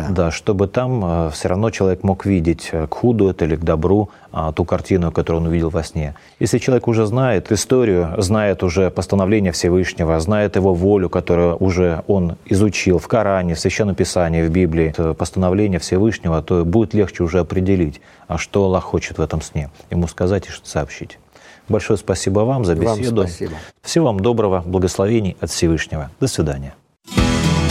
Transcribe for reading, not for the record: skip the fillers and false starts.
Да, чтобы там все равно человек мог видеть, к худу это или к добру, ту картину, которую он увидел во сне. Если человек уже знает историю, знает уже постановление Всевышнего, знает его волю, которую уже он изучил в Коране, в Священном Писании, в Библии, это постановление Всевышнего, то будет легче уже определить, что Аллах хочет в этом сне, ему сказать и что сообщить. Большое спасибо вам за беседу. Вам спасибо. Всего вам доброго, благословений от Всевышнего. До свидания.